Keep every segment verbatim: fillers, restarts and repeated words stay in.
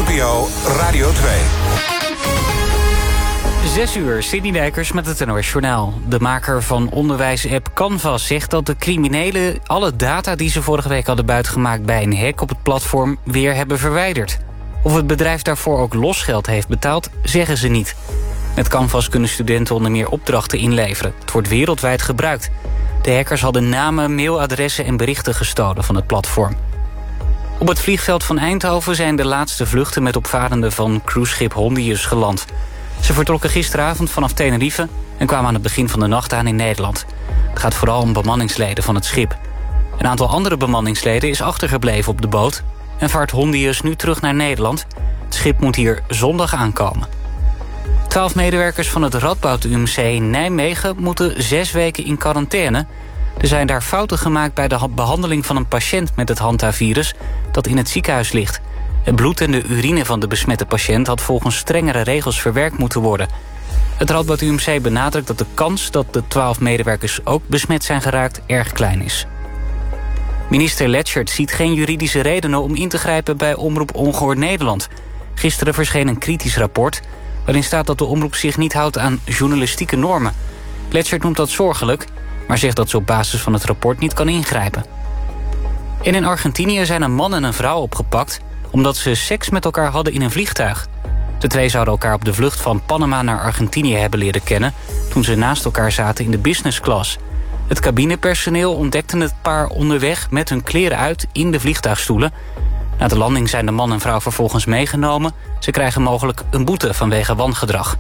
N P O Radio twee. Zes uur, Sidney Dijkers met het N O S Journaal. De maker van onderwijsapp Canvas zegt dat de criminelen alle data die ze vorige week hadden buitgemaakt bij een hack op het platform weer hebben verwijderd. Of het bedrijf daarvoor ook losgeld heeft betaald, zeggen ze niet. Met Canvas kunnen studenten onder meer opdrachten inleveren. Het wordt wereldwijd gebruikt. De hackers hadden namen, mailadressen en berichten gestolen van het platform. Op het vliegveld van Eindhoven zijn de laatste vluchten met opvarenden van cruiseschip Hondius geland. Ze vertrokken gisteravond vanaf Tenerife en kwamen aan het begin van de nacht aan in Nederland. Het gaat vooral om bemanningsleden van het schip. Een aantal andere bemanningsleden is achtergebleven op de boot en vaart Hondius nu terug naar Nederland. Het schip moet hier zondag aankomen. Twaalf medewerkers van het Radboud U M C in Nijmegen moeten zes weken in quarantaine. Er zijn daar fouten gemaakt bij de behandeling van een patiënt met het Hanta-virus dat in het ziekenhuis ligt. Het bloed en de urine van de besmette patiënt had volgens strengere regels verwerkt moeten worden. Het Radboud U M C benadrukt dat de kans dat de twaalf medewerkers ook besmet zijn geraakt erg klein is. Minister Letchert ziet geen juridische redenen om in te grijpen bij Omroep Ongehoord Nederland. Gisteren verscheen een kritisch rapport waarin staat dat de omroep zich niet houdt aan journalistieke normen. Letchert noemt dat zorgelijk, maar zegt dat ze op basis van het rapport niet kan ingrijpen. En in Argentinië zijn een man en een vrouw opgepakt omdat ze seks met elkaar hadden in een vliegtuig. De twee zouden elkaar op de vlucht van Panama naar Argentinië hebben leren kennen toen ze naast elkaar zaten in de business class. Het cabinepersoneel ontdekte het paar onderweg met hun kleren uit in de vliegtuigstoelen. Na de landing zijn de man en vrouw vervolgens meegenomen. Ze krijgen mogelijk een boete vanwege wangedrag.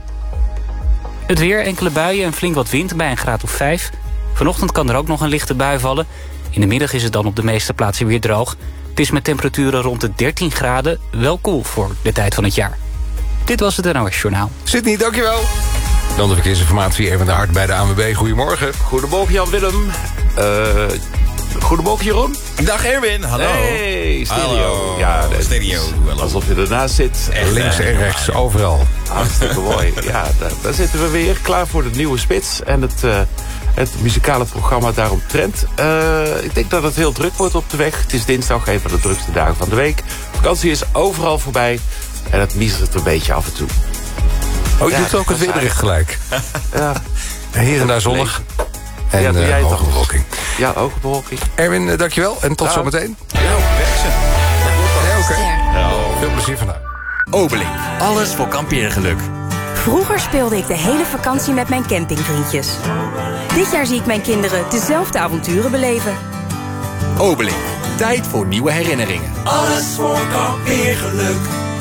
Het weer, enkele buien en flink wat wind bij een graad of vijf. Vanochtend kan er ook nog een lichte bui vallen. In de middag is het dan op de meeste plaatsen weer droog. Het is met temperaturen rond de dertien graden wel koel voor de tijd van het jaar. Dit was het N O S Journaal. Sidney, dankjewel. Dan de verkeersinformatie, even de hart bij de A N W B. Goedemorgen. Goedemorgen Jan-Willem. Uh, goedemorgen Jeroen. Dag Erwin, hallo. Hey, stereo. Hallo. Ja, dat stereo. Is alsof je ernaast zit. Echt, links en rechts, overal. Hartstikke mooi. Ja, daar, daar zitten we weer, klaar voor de nieuwe spits. En het, uh, het muzikale programma daaromtrent. Uh, ik denk dat het heel druk wordt op de weg. Het is dinsdag, een van de drukste dagen van de week. Vakantie is overal voorbij. En het miezert een beetje af en toe. Oh, je ja, doet ook het weerbericht gelijk. Ja. Hier en daar zonnig. En ja, uh, hoge bewolking. Ja, hoge bewolking. Erwin, uh, dankjewel. En tot ja. zometeen. Ja, weg ze. Ja, oké. Okay. Veel plezier vandaag. Obeling, alles voor kampeergeluk. Vroeger speelde ik de hele vakantie met mijn campingvriendjes. Dit jaar zie ik mijn kinderen dezelfde avonturen beleven. Obeling, tijd voor nieuwe herinneringen. Alles voor kampeergeluk.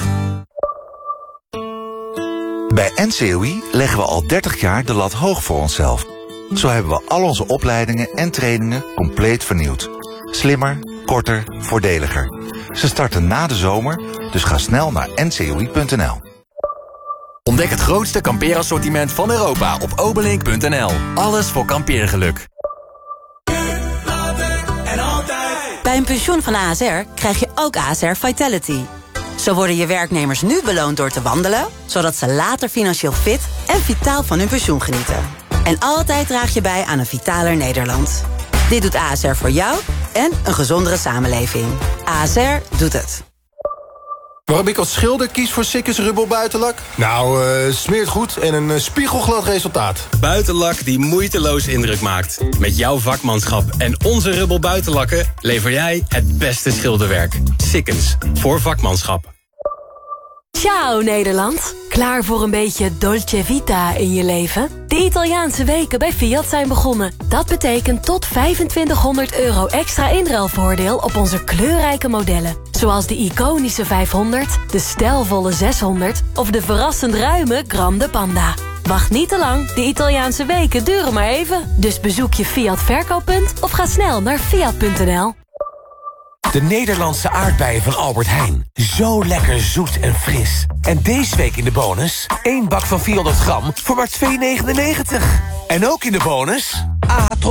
Bij N C O I leggen we al dertig jaar de lat hoog voor onszelf. Zo hebben we al onze opleidingen en trainingen compleet vernieuwd. Slimmer, korter, voordeliger. Ze starten na de zomer, dus ga snel naar n c o i punt n l. Ontdek het grootste kampeerassortiment van Europa op obelink punt n l. Alles voor kampeergeluk. Bij een pensioen van A S R krijg je ook A S R Vitality. Zo worden je werknemers nu beloond door te wandelen, zodat ze later financieel fit en vitaal van hun pensioen genieten. En altijd draag je bij aan een vitaler Nederland. Dit doet A S R voor jou en een gezondere samenleving. A S R doet het. Waarom ik als schilder kies voor Sikkes Rubber buitenlak? Nou, uh, smeert goed en een uh, spiegelglad resultaat. Buitenlak die moeiteloos indruk maakt. Met jouw vakmanschap en onze Rubber buitenlakken lever jij het beste schilderwerk. Sikkens, voor vakmanschap. Ciao Nederland. Klaar voor een beetje dolce vita in je leven? De Italiaanse weken bij Fiat zijn begonnen. Dat betekent tot vijfentwintighonderd euro extra inruilvoordeel op onze kleurrijke modellen. Zoals de iconische vijfhonderd, de stijlvolle zeshonderd of de verrassend ruime Grande Panda. Wacht niet te lang, de Italiaanse weken duren maar even. Dus bezoek je Fiat verkooppunt of ga snel naar fiat punt n l. De Nederlandse aardbeien van Albert Heijn. Zo lekker zoet en fris. En deze week in de bonus één bak van vierhonderd gram voor maar twee negenennegentig. En ook in de bonus...